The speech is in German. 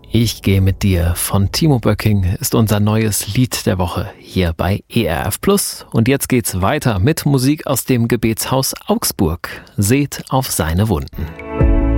Ich gehe mit dir von Timo Böcking ist unser neues Lied der Woche hier bei ERF Plus. Und jetzt geht's weiter mit Musik aus dem Gebetshaus Augsburg. Seht auf seine Wunden.